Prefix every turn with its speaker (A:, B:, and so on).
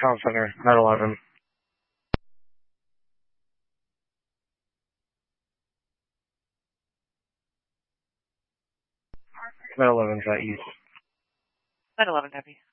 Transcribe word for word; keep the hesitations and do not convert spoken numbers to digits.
A: Town Center, Med eleven. Med eleven's at east.
B: Med eleven, copy.